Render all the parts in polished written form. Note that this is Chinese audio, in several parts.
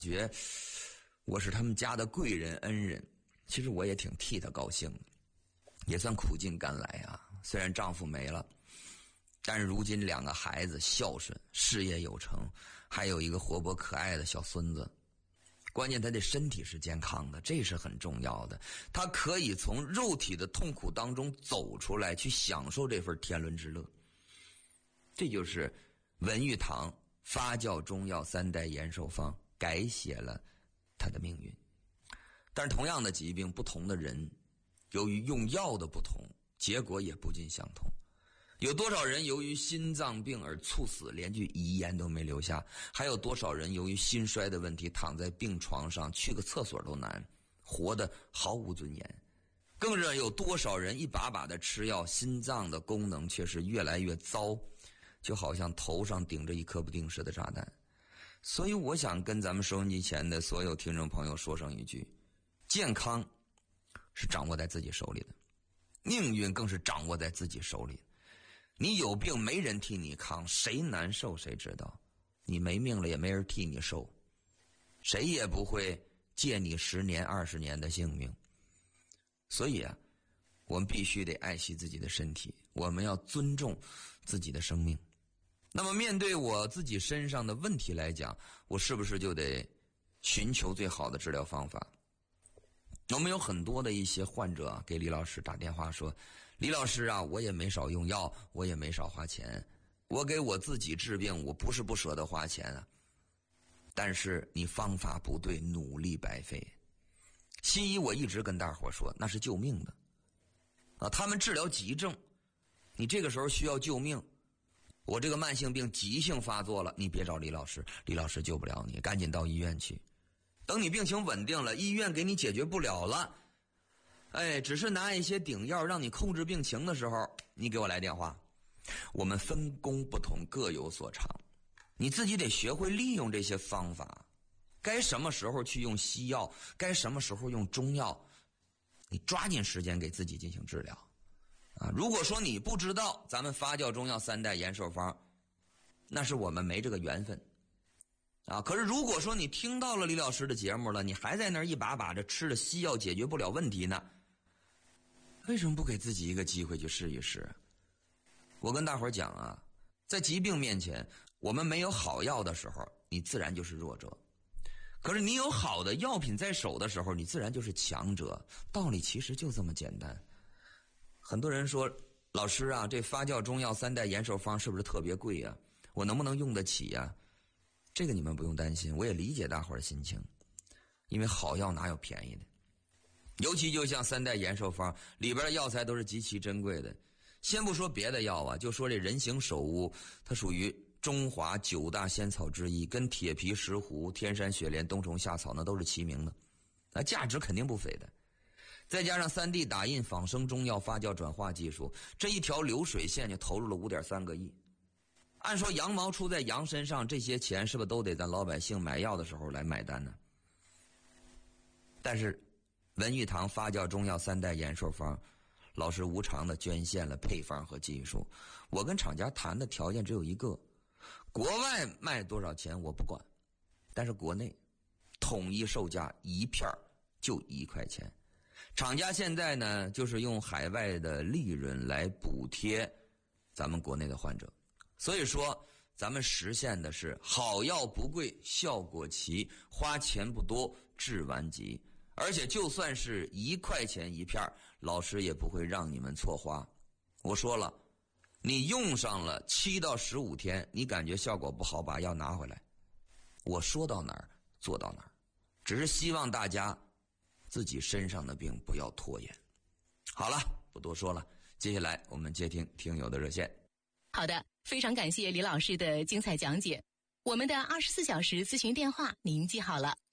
觉我是他们家的贵人恩人，其实我也挺替他高兴的，也算苦尽甘来啊。虽然丈夫没了，但是如今2个孩子孝顺，事业有成，还有一个活泼可爱的小孙子。关键他的身体是健康的，这是很重要的。他可以从肉体的痛苦当中走出来，去享受这份天伦之乐。这就是文玉堂发酵中药3代延寿方改写了他的命运。但是同样的疾病，不同的人由于用药的不同，结果也不尽相同。有多少人由于心脏病而猝死，连句遗言都没留下？还有多少人由于心衰的问题躺在病床上，去个厕所都难，活得毫无尊严？更是有多少人一把把的吃药，心脏的功能却是越来越糟，就好像头上顶着一颗不定时的炸弹。所以我想跟咱们收音机前的所有听众朋友说上一句：健康是掌握在自己手里的，命运更是掌握在自己手里。你有病没人替你扛，谁难受谁知道。你没命了也没人替你受，谁也不会借你10年20年的性命。所以啊，我们必须得爱惜自己的身体，我们要尊重自己的生命。那么面对我自己身上的问题来讲，我是不是就得寻求最好的治疗方法？我们有很多的一些患者给李老师打电话说，李老师啊，我也没少用药，我也没少花钱，我给我自己治病，我不是不舍得花钱啊，但是你方法不对，努力白费。西医我一直跟大伙说，那是救命的啊，他们治疗急症，你这个时候需要救命，我这个慢性病急性发作了，你别找李老师，李老师救不了你，赶紧到医院去。等你病情稳定了，医院给你解决不了了，只是拿一些顶药让你控制病情的时候，你给我来电话。我们分工不同，各有所长，你自己得学会利用这些方法，该什么时候去用西药，该什么时候用中药，你抓紧时间给自己进行治疗啊！如果说你不知道咱们发酵中药3代延寿方，那是我们没这个缘分啊！可是如果说你听到了李老师的节目了，你还在那儿一把把着吃了西药解决不了问题呢，为什么不给自己一个机会去试一试？我跟大伙儿讲啊，在疾病面前，我们没有好药的时候，你自然就是弱者；可是你有好的药品在手的时候，你自然就是强者。道理其实就这么简单。很多人说，老师啊，这发酵中药3代延寿方是不是特别贵啊？我能不能用得起呀？这个你们不用担心，我也理解大伙儿的心情，因为好药哪有便宜的？尤其就像3代延寿方里边的药材都是极其珍贵的。先不说别的药啊，就说这人形首乌，它属于中华9大仙草之一，跟铁皮石斛、天山雪莲、冬虫夏草那都是齐名的，那价值肯定不菲的。再加上3D 打印仿生中药发酵转化技术，这一条流水线就投入了5.3个亿。按说羊毛出在羊身上，这些钱是不是都得咱老百姓买药的时候来买单呢？但是文玉堂发酵中药3代延寿方老师无偿的捐献了配方和技术，我跟厂家谈的条件只有一个，国外卖多少钱我不管，但是国内统一售价一片就1块钱。厂家现在呢，就是用海外的利润来补贴咱们国内的患者，所以说咱们实现的是好药不贵，效果齐，花钱不多，治完急。而且就算是1块钱一片，老师也不会让你们错花。我说了，你用上了7到15天，你感觉效果不好，把药拿回来。我说到哪儿做到哪儿，只是希望大家自己身上的病不要拖延。好了，不多说了，接下来我们接听听友的热线。 好的，非常感谢李老师的精彩讲解。我们的24小时咨询电话您记好了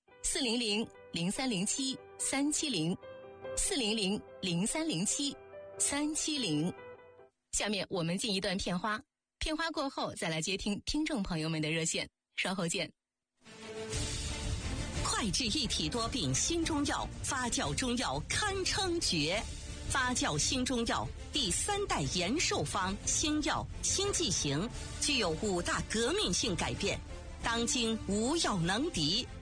，400-0307-370，400-0307-370。下面我们进一段片花，片花过后再来接听听众朋友们的热线，稍后见。 快治一体多病新中药，发酵中药堪称绝。发酵新中药第3代延寿方新药新剂型，具有5大革命性改变，当今无药能敌。